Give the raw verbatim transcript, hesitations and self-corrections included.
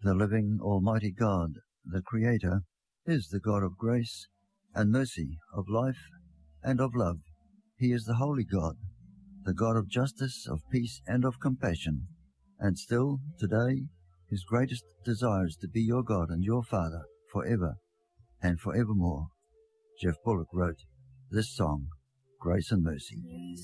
The living Almighty God, the Creator, is the God of grace and mercy, of life and of love. He is the holy God, the God of justice, of peace and of compassion. And still, today, his greatest desire is to be your God and your Father forever and forevermore. Jeff Bullock wrote this song, Grace and Mercy.